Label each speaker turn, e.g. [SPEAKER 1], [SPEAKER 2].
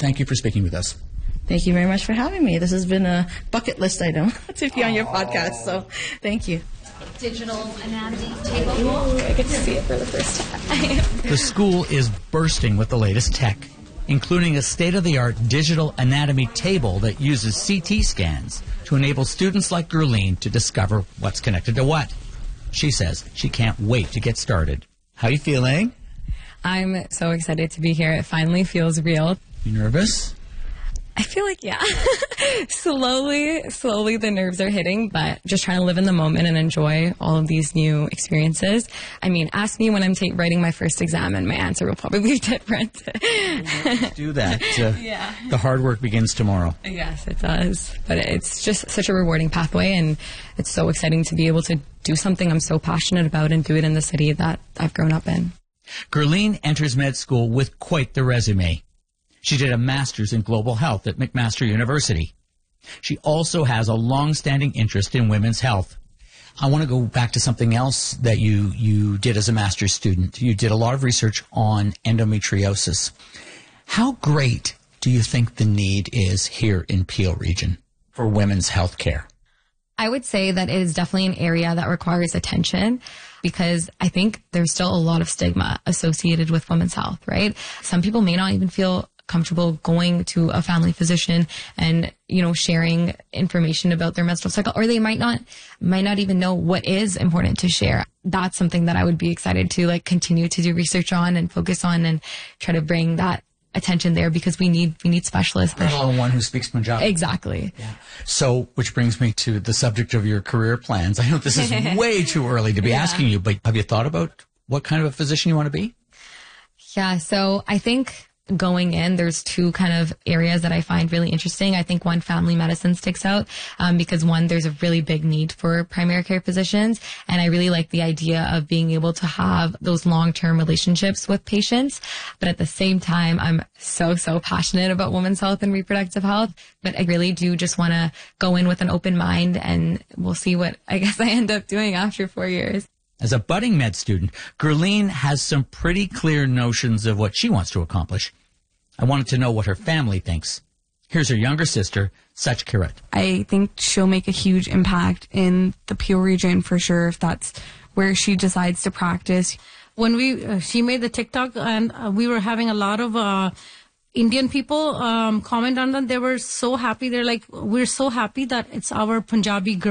[SPEAKER 1] thank you for speaking with us.
[SPEAKER 2] Thank you very much for having me. This has been a bucket list item to be on your podcast, so thank you.
[SPEAKER 3] Digital anatomy table. I get to see it for the first time.
[SPEAKER 1] The school is bursting with the latest tech, including a state-of-the-art digital anatomy table that uses CT scans to enable students like Gurleen to discover what's connected to what. She says she can't wait to get started. How are you feeling?
[SPEAKER 4] I'm so excited to be here. It finally feels real.
[SPEAKER 1] You nervous?
[SPEAKER 4] I feel like, yeah. slowly the nerves are hitting, but just trying to live in the moment and enjoy all of these new experiences. I mean, ask me when I'm writing my first exam and my answer will probably be different.
[SPEAKER 1] Do that.
[SPEAKER 4] Yeah.
[SPEAKER 1] The hard work begins tomorrow.
[SPEAKER 4] Yes, it does. But it's just such a rewarding pathway, and it's so exciting to be able to do something I'm so passionate about and do it in the city that I've grown up in.
[SPEAKER 1] Gurleen enters med school with quite the resume. She did a master's in global health at McMaster University. She also has a long-standing interest in women's health. I want to go back to something else that you did as a master's student. You did a lot of research on endometriosis. How great do you think the need is here in Peel region for women's health care?
[SPEAKER 4] I would say that it is definitely an area that requires attention because I think there's still a lot of stigma associated with women's health, right? Some people may not even feel comfortable going to a family physician and, sharing information about their menstrual cycle, or they might not even know what is important to share. That's something that I would be excited to continue to do research on and focus on and try to bring that attention there because we need specialists.
[SPEAKER 1] One who speaks Punjabi.
[SPEAKER 4] Exactly.
[SPEAKER 1] Yeah. So, which brings me to the subject of your career plans. I know this is way too early to be asking you, but have you thought about what kind of a physician you want to be?
[SPEAKER 4] Yeah, so I think going in, there's two kind of areas that I find really interesting. I think one, family medicine sticks out because one, there's a really big need for primary care physicians. And I really like the idea of being able to have those long-term relationships with patients. But at the same time, I'm so passionate about women's health and reproductive health. But I really do just want to go in with an open mind, and we'll see what I guess I end up doing after 4 years.
[SPEAKER 1] As a budding med student, Gurleen has some pretty clear notions of what she wants to accomplish. I wanted to know what her family thinks. Here's her younger sister, Sach Kirat.
[SPEAKER 5] I think she'll make a huge impact in the Peel region for sure if that's where she decides to practice.
[SPEAKER 6] When she made the TikTok and we were having a lot of Indian people comment on that, they were so happy. They're like, we're so happy that it's our Punjabi girl.